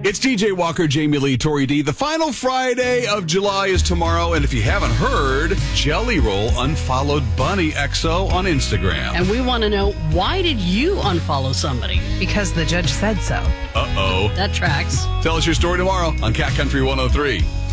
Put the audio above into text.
It's DJ Walker, Jamie Lee, Tori D. The final Friday of July is tomorrow, and if you haven't heard, Jelly Roll unfollowed Bunny XO on Instagram. And we want to know, why did you unfollow somebody? Because the judge said so. Uh-oh. That tracks. Tell us your story tomorrow on Cat Country 103.